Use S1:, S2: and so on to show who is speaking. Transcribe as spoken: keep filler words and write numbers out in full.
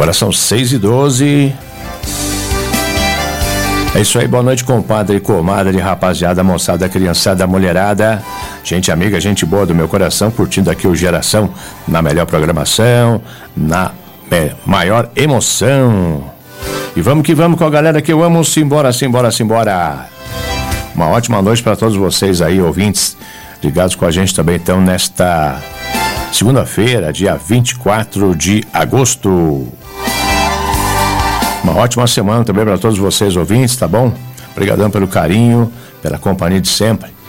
S1: Agora são seis e doze. É isso aí, boa noite, compadre, comadre, rapaziada, moçada, criançada, mulherada, gente amiga, gente boa do meu coração, curtindo aqui o Geração na melhor programação, na me- maior emoção. E vamos que vamos com a galera que eu amo, simbora, simbora, simbora. Uma ótima noite para todos vocês aí, ouvintes, ligados com a gente também, então, nesta segunda-feira, dia vinte e quatro de agosto. Uma ótima semana também para todos vocês ouvintes, tá bom? Obrigadão pelo carinho, pela companhia de sempre.